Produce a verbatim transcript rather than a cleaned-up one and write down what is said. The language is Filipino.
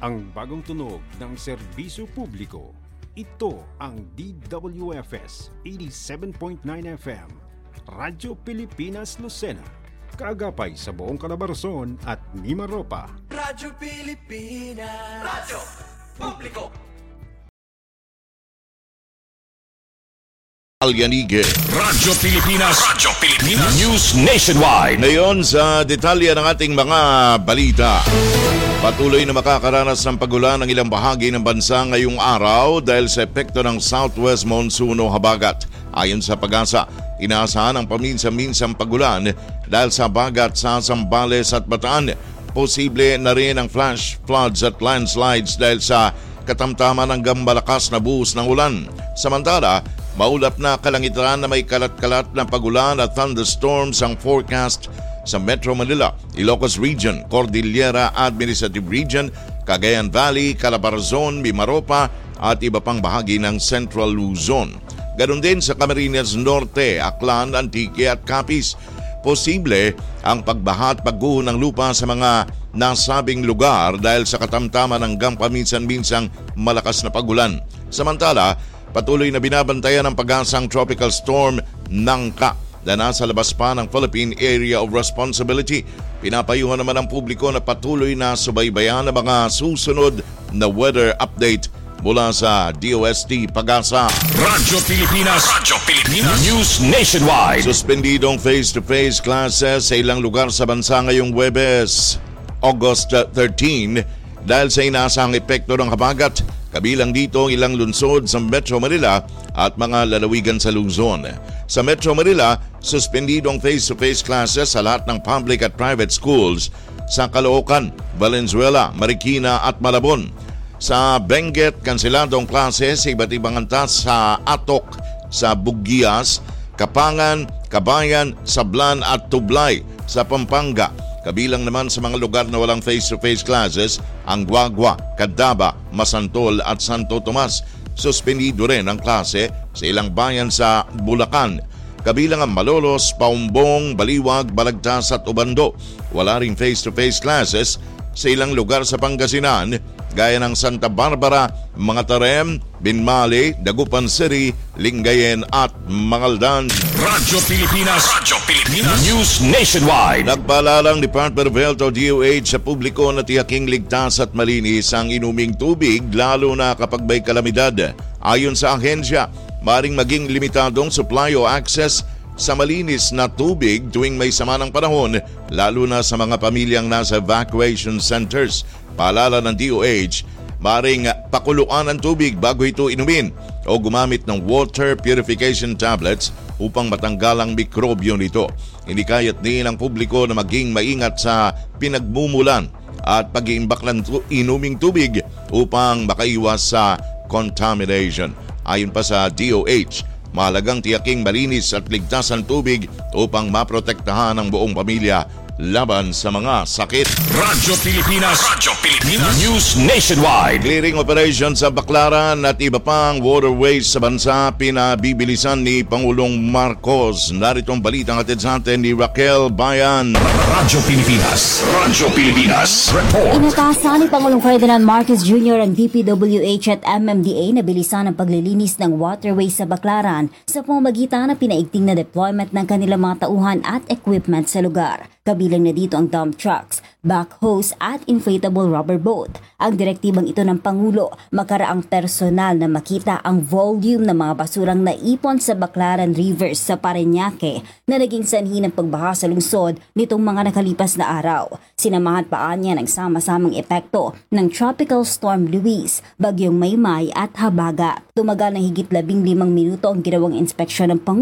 Ang bagong tunog ng serbisyo publiko. Ito ang D W F S eighty-seven point nine F M, Radyo Pilipinas Lucena. Kaagapay sa buong Calabarzon at Mimaropa. Radyo Pilipinas, Radyo Publiko. Alyanige, Radyo Pilipinas, Radyo Pilipinas, News Nationwide. Ngayon sa detalye ng ating mga balita. Patuloy na makakaranas ng pagulan ng ilang bahagi ng bansa ngayong araw dahil sa epekto ng Southwest Monsoon o habagat. Ayon sa Pag-asa, inaasahan ang paminsan-minsang pagulan dahil sa habagat sa Zambales at Bataan. Posible na rin ang flash floods at landslides dahil sa katamtaman hanggang malakas na buhos ng ulan. Samantala, maulap na kalangitan na may kalat-kalat na pagulan at thunderstorms ang forecast sa Metro Manila, Ilocos Region, Cordillera Administrative Region, Cagayan Valley, Calabarzon, Mimaropa at iba pang bahagi ng Central Luzon. Ganon din sa Camarines Norte, Aklan, Antique at Capiz. Posible ang pagbaha at pagguho ng lupa sa mga nasabing lugar dahil sa katamtaman hanggang paminsan-minsang malakas na pagulan. Samantala, patuloy na binabantayan ng Pag-asang Tropical Storm Nangka na nasa labas pa ng Philippine Area of Responsibility. Pinapayuhan naman ang publiko na patuloy na subaybayan ang mga susunod na weather update mula sa D O S T Pag-asa. Radyo Pilipinas, Radyo Pilipinas, News Nationwide. Suspendidong face-to-face classes sa ilang lugar sa bansa ngayong Huwebes, August thirteenth, dahil sa inaasahang epekto ng habagat. Kabilang dito ang ilang lungsod sa Metro Manila at mga lalawigan sa Luzon. Sa Metro Manila, suspendido ang face-to-face classes sa lahat ng public at private schools sa Caloocan, Valenzuela, Marikina at Malabon. Sa Benguet, kanselado ang klase sa iba't ibang antas sa Atok, sa Bugias, Kapangan, Kabayan, Sablan at Tublay sa Pampanga. Kabilang naman sa mga lugar na walang face-to-face classes ang Guagua, Candaba, Masantol at Santo Tomas. Suspendido rin ang klase sa ilang bayan sa Bulacan. Kabilang ang Malolos, Paumbong, Baliwag, Balagtas at Ubando. Wala ring face-to-face classes sa ilang lugar sa Pangasinan gaya ng Santa Barbara, Mangatarem, Binmali, Dagupan City, Lingayen at Mangaldan. Radyo Pilipinas, Radyo Pilipinas, News Nationwide. Nagpaalalang Department of Health o D O H sa publiko na tiyaking ligtas at malinis ang inuming tubig lalo na kapag may kalamidad. Ayon sa ahensya, maring maging limitadong supply o access sa malinis na tubig tuwing may sama ng panahon, lalo na sa mga pamilyang nasa evacuation centers. Paalala ng D O H, maring pakuluan ang tubig bago ito inumin o gumamit ng water purification tablets upang matanggal ang mikrobyo nito. Inikayat din ang publiko na maging maingat sa pinagmumulan at pag-iimbak ng inuming tubig upang makaiwas sa contamination. Ayon pa sa D O H, mahalagang tiyaking malinis at ligtas ang tubig upang maprotektahan ang buong pamilya laban sa mga sakit. Radyo Pilipinas, Radyo Pilipinas, News Nationwide. Clearing operation sa Baclaran at iba pang waterways sa bansa pinabibilisan ni Pangulong Marcos. Narito ang balitang hatid sa atin ni Raquel Bayan. Radyo Pilipinas, Radyo Pilipinas, report. Inatasan ni Pangulong Ferdinand Marcos Junior ang D P W H at M M D A na bilisan ang paglilinis ng waterways sa Baclaran sa pamamagitan ng pinaigting na deployment ng kanilang mga tauhan at equipment sa lugar. Kabilang na dito ang dump trucks, backhoes at inflatable rubber boat. Ang direktibang ito ng Pangulo, makaraang personal na makita ang volume ng mga basurang naipon sa Baclaran Rivers sa Parañaque na naging sanhi ng pagbaha sa lungsod nitong mga nakalipas na araw. Sinamahan pa niya ng sama-samang epekto ng Tropical Storm Luis, Bagyong Maymay at Habagat. Tumagal ng higit labing limang minuto ang ginawang inspeksyon ng Pangulo